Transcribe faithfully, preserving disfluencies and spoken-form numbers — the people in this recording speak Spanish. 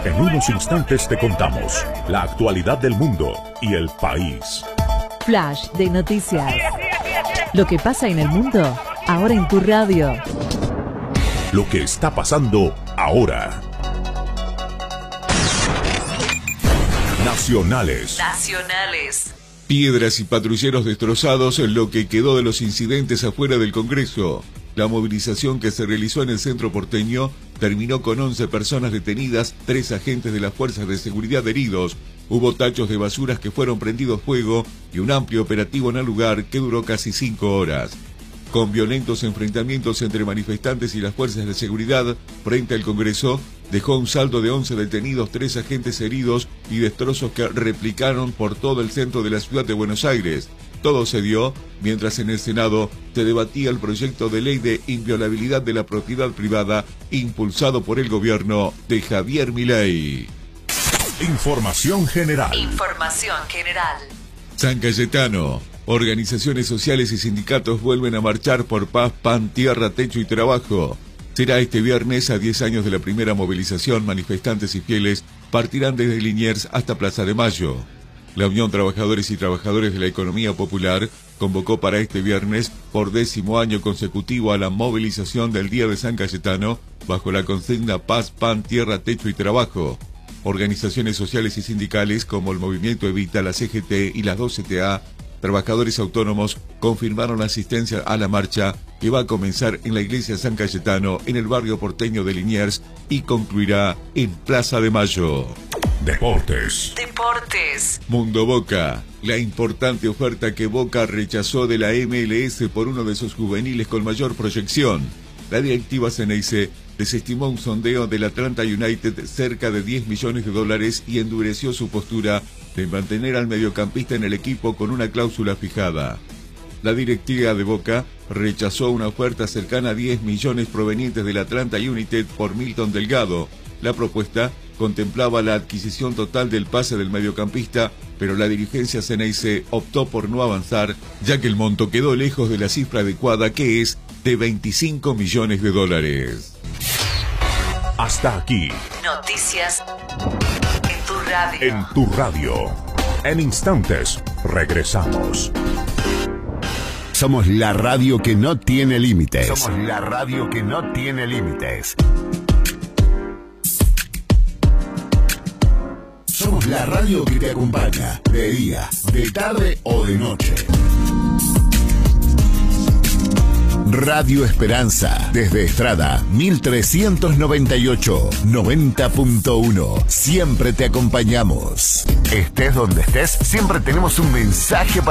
En unos instantes te contamos la actualidad del mundo y el país. Flash de noticias. Lo que pasa en el mundo, ahora en tu radio. Lo que está pasando ahora. Nacionales. Nacionales. Piedras y patrulleros destrozados en lo que quedó de los incidentes afuera del Congreso. La movilización que se realizó en el centro porteño terminó con once personas detenidas, tres agentes de las fuerzas de seguridad heridos. Hubo tachos de basuras que fueron prendidos fuego y un amplio operativo en el lugar que duró casi cinco horas. Con violentos enfrentamientos entre manifestantes y las fuerzas de seguridad frente al Congreso, dejó un saldo de once detenidos, tres agentes heridos y destrozos que replicaron por todo el centro de la ciudad de Buenos Aires. Todo se dio mientras en el Senado se debatía el proyecto de ley de inviolabilidad de la propiedad privada impulsado por el gobierno de Javier Milei. Información general. Información general. San Cayetano. Organizaciones sociales y sindicatos vuelven a marchar por paz, pan, tierra, techo y trabajo. Será este viernes, a diez años de la primera movilización. Manifestantes y fieles partirán desde Liniers hasta Plaza de Mayo. La Unión Trabajadores y Trabajadores de la Economía Popular convocó para este viernes, por décimo año consecutivo, a la movilización del Día de San Cayetano, bajo la consigna Paz, Pan, Tierra, Techo y Trabajo. Organizaciones sociales y sindicales como el Movimiento Evita, la C G T y las dos C T A, trabajadores autónomos, confirmaron la asistencia a la marcha que va a comenzar en la iglesia San Cayetano, en el barrio porteño de Liniers, y concluirá en Plaza de Mayo. Deportes. Deportes. Mundo Boca. La importante oferta que Boca rechazó de la M L S por uno de sus juveniles con mayor proyección. La directiva Ceneice desestimó un sondeo del Atlanta United cerca de diez millones de dólares y endureció su postura de mantener al mediocampista en el equipo con una cláusula fijada. La directiva de Boca rechazó una oferta cercana a diez millones provenientes del Atlanta United por Milton Delgado. La propuesta contemplaba la adquisición total del pase del mediocampista, pero la dirigencia Ceneice optó por no avanzar, ya que el monto quedó lejos de la cifra adecuada, que es de veinticinco millones de dólares. Hasta aquí. Noticias en tu radio. En tu radio. En instantes, regresamos. Somos la radio que no tiene límites. Somos la radio que no tiene límites. Somos la radio que te acompaña de día, de tarde o de noche. Radio Esperanza, desde Estrada, mil trescientos noventa y ocho, noventa punto uno. Siempre te acompañamos. Estés donde estés, siempre tenemos un mensaje para